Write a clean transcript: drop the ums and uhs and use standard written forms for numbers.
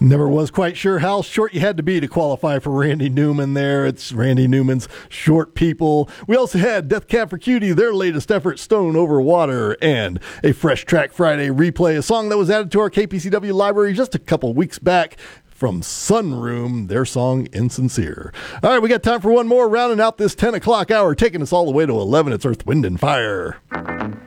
Never was quite sure how short you had to be to qualify for Randy Newman there. It's Randy Newman's Short People. We also had Death Cab for Cutie, their latest effort, Stone Over Water, and a Fresh Track Friday replay, a song that was added to our KPCW library just a couple weeks back from Sunroom, their song Insincere. All right, we got time for one more, rounding out this 10 o'clock hour, taking us all the way to 11. It's Earth, Wind, and Fire.